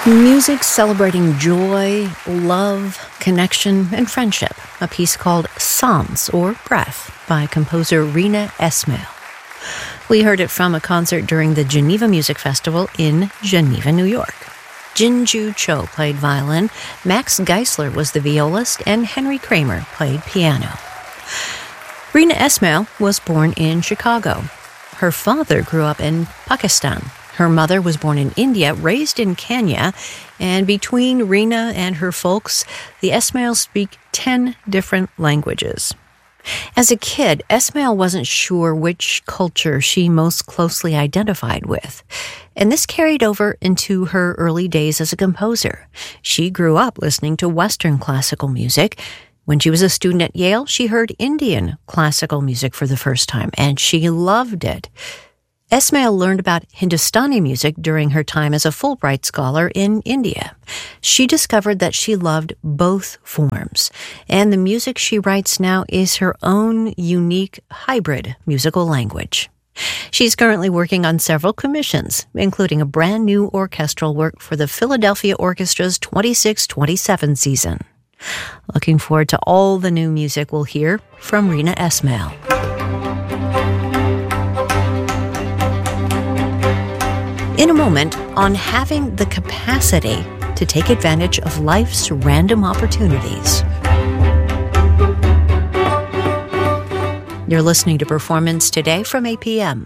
Music celebrating joy, love, connection, and friendship. A piece called Psalms, or Breath, by composer Rina Esmail. We heard it from a concert during the Geneva Music Festival in Geneva, New York. Jinju Cho played violin, Max Geisler was the violist, and Henry Kramer played piano. Rina Esmail was born in Chicago. Her father grew up in Pakistan. Her mother was born in India, raised in Kenya, and between Rina and her folks, the Esmails speak 10 different languages. As a kid, Esmail wasn't sure which culture she most closely identified with, and this carried over into her early days as a composer. She grew up listening to Western classical music. When she was a student at Yale, she heard Indian classical music for the first time, and she loved it. Esmail learned about Hindustani music during her time as a Fulbright scholar in India. She discovered that she loved both forms, and the music she writes now is her own unique hybrid musical language. She's currently working on several commissions, including a brand new orchestral work for the Philadelphia Orchestra's 26-27 season. Looking forward to all the new music we'll hear from Rina Esmail. In a moment, on having the capacity to take advantage of life's random opportunities. You're listening to Performance Today from APM.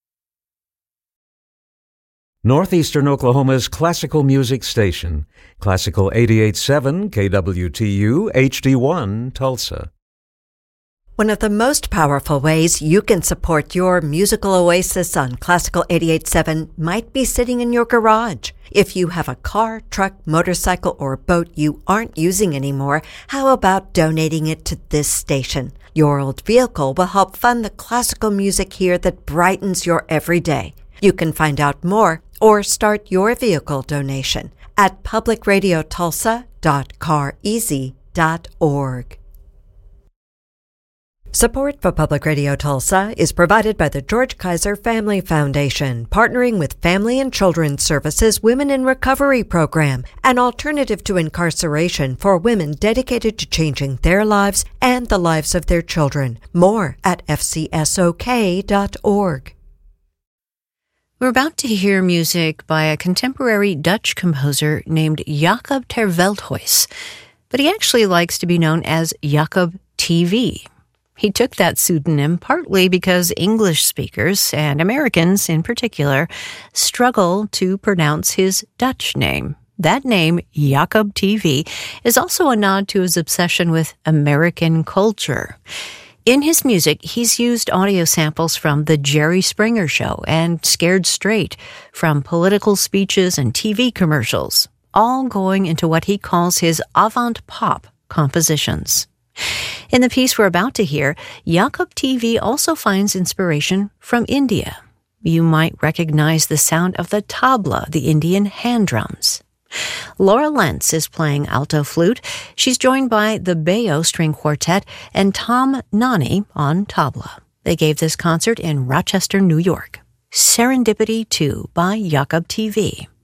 Northeastern Oklahoma's classical music station, Classical 88.7 KWTU HD1 Tulsa. One of the most powerful ways you can support your musical oasis on Classical 88.7 might be sitting in your garage. If you have a car, truck, motorcycle, or boat you aren't using anymore, how about donating it to this station? Your old vehicle will help fund the classical music here that brightens your everyday. You can find out more or start your vehicle donation at publicradiotulsa.careasy.org. Support for Public Radio Tulsa is provided by the George Kaiser Family Foundation, partnering with Family and Children's Services Women in Recovery Program, an alternative to incarceration for women dedicated to changing their lives and the lives of their children. More at fcsok.org. We're about to hear music by a contemporary Dutch composer named Jacob ter Veldhuis, but he actually likes to be known as Jacob TV. He took that pseudonym partly because English speakers, and Americans in particular, struggle to pronounce his Dutch name. That name, Jacob TV, is also a nod to his obsession with American culture. In his music, he's used audio samples from The Jerry Springer Show and Scared Straight, from political speeches and TV commercials, all going into what he calls his avant-pop compositions. In the piece we're about to hear, Jacob TV also finds inspiration from India. You might recognize the sound of the tabla, the Indian hand drums. Laura Lentz is playing alto flute. She's joined by the Bayo String Quartet and Tom Nani on tabla. They gave this concert in Rochester, New York. Serendipity 2 by Jacob TV.